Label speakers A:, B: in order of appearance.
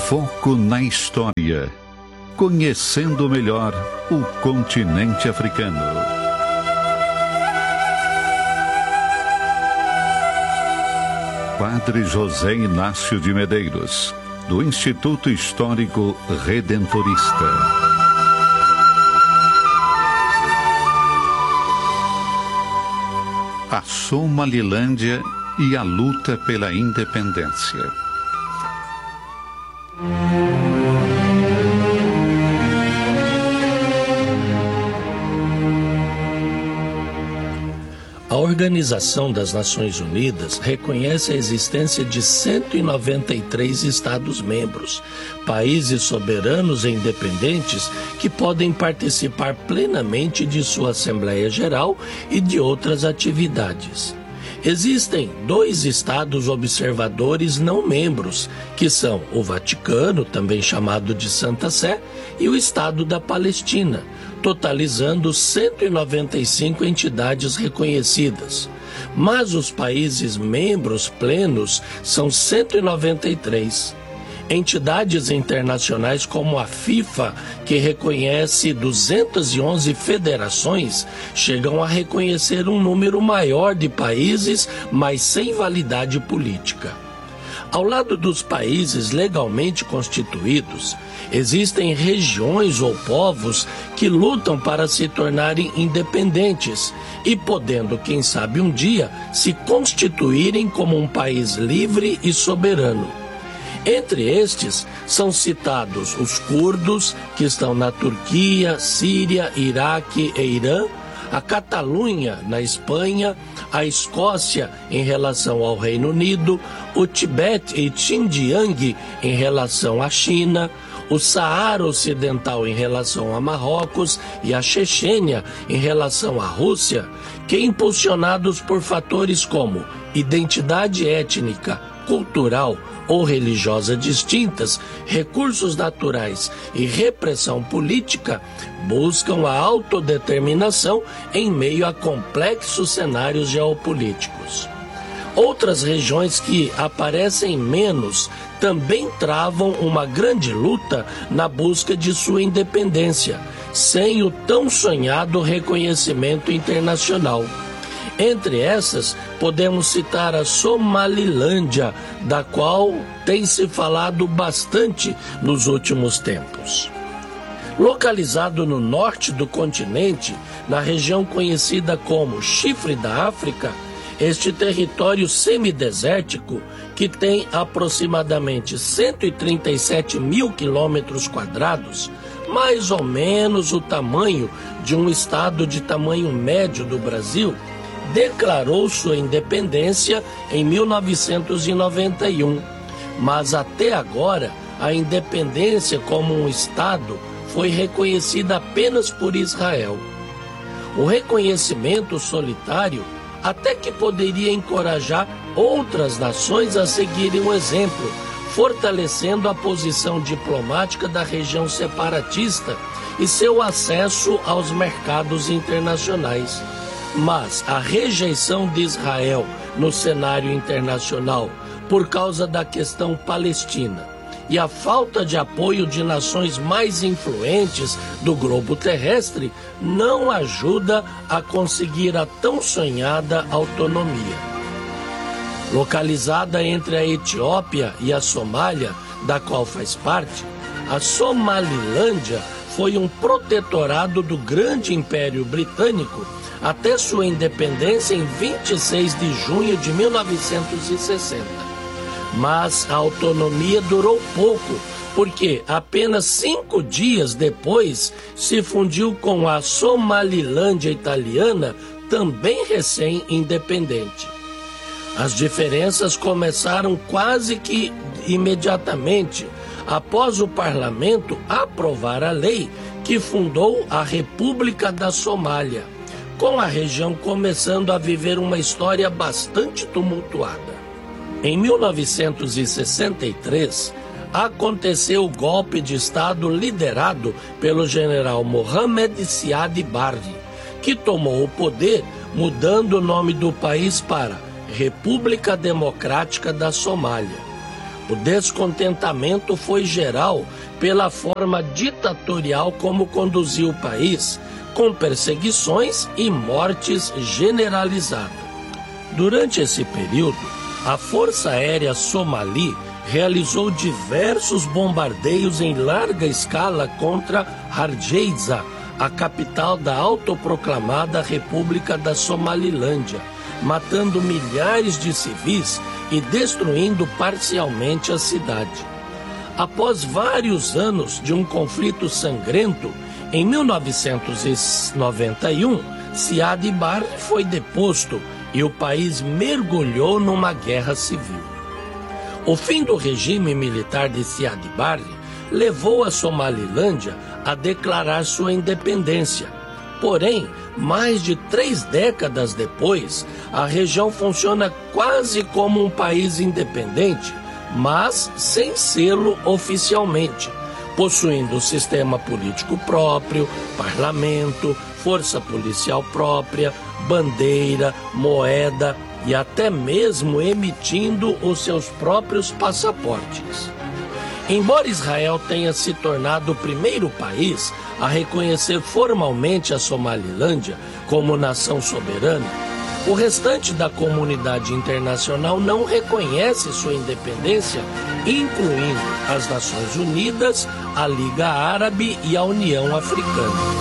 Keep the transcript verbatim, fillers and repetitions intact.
A: Foco na história. Conhecendo melhor o continente africano. Padre José Inácio de Medeiros, do Instituto Histórico Redentorista. A Somalilândia e a luta pela independência.
B: A Organização das Nações Unidas reconhece a existência de cento e noventa e três Estados-membros, países soberanos e independentes que podem participar plenamente de sua Assembleia Geral e de outras atividades. Existem dois estados observadores não membros, que são o Vaticano, também chamado de Santa Sé, e o Estado da Palestina, totalizando cento e noventa e cinco entidades reconhecidas. Mas os países membros plenos são cento e noventa e três. Entidades internacionais como a FIFA, que reconhece duzentas e onze federações, chegam a reconhecer um número maior de países, mas sem validade política. Ao lado dos países legalmente constituídos, existem regiões ou povos que lutam para se tornarem independentes e podendo, quem sabe um dia, se constituírem como um país livre e soberano. Entre estes são citados os curdos, que estão na Turquia, Síria, Iraque e Irã, a Catalunha, na Espanha, a Escócia, em relação ao Reino Unido, o Tibete e Xinjiang, em relação à China, o Saara Ocidental em relação a Marrocos e a Chechênia em relação à Rússia, que, impulsionados por fatores como identidade étnica, cultural ou religiosa distintas, recursos naturais e repressão política, buscam a autodeterminação em meio a complexos cenários geopolíticos. Outras regiões que aparecem menos também travam uma grande luta na busca de sua independência, sem o tão sonhado reconhecimento internacional. Entre essas, podemos citar a Somalilândia, da qual tem se falado bastante nos últimos tempos. Localizado no norte do continente, na região conhecida como Chifre da África, este território semidesértico, que tem aproximadamente cento e trinta e sete mil quilômetros quadrados, mais ou menos o tamanho de um estado de tamanho médio do Brasil, declarou sua independência em mil novecentos e noventa e um, mas até agora a independência como um estado foi reconhecida apenas por Israel. O reconhecimento solitário até que poderia encorajar outras nações a seguirem o exemplo, fortalecendo a posição diplomática da região separatista e seu acesso aos mercados internacionais. Mas a rejeição de Israel no cenário internacional por causa da questão palestina e a falta de apoio de nações mais influentes do globo terrestre não ajuda a conseguir a tão sonhada autonomia. Localizada entre a Etiópia e a Somália, da qual faz parte, a Somalilândia foi um protetorado do grande Império Britânico até sua independência em vinte e seis de junho de mil novecentos e sessenta. Mas a autonomia durou pouco, porque apenas cinco dias depois se fundiu com a Somalilândia italiana, também recém-independente. As diferenças começaram quase que imediatamente após o parlamento aprovar a lei que fundou a República da Somália, com a região começando a viver uma história bastante tumultuada. Em mil novecentos e sessenta e três, aconteceu o golpe de Estado liderado pelo general Mohamed Siad Barre, que tomou o poder mudando o nome do país para República Democrática da Somália. O descontentamento foi geral pela forma ditatorial como conduziu o país, com perseguições e mortes generalizadas. Durante esse período, a Força Aérea Somali realizou diversos bombardeios em larga escala contra Hargeisa, a capital da autoproclamada República da Somalilândia, matando milhares de civis e destruindo parcialmente a cidade. Após vários anos de um conflito sangrento, em mil novecentos e noventa e um, Siad Barre foi deposto e o país mergulhou numa guerra civil. O fim do regime militar de Siad Barre levou a Somalilândia a declarar sua independência. Porém, mais de três décadas depois, a região funciona quase como um país independente, mas sem sê-lo oficialmente, possuindo sistema político próprio, parlamento, força policial própria, bandeira, moeda e até mesmo emitindo os seus próprios passaportes. Embora Israel tenha se tornado o primeiro país a reconhecer formalmente a Somalilândia como nação soberana, o restante da comunidade internacional não reconhece sua independência, incluindo as Nações Unidas, a Liga Árabe e a União Africana.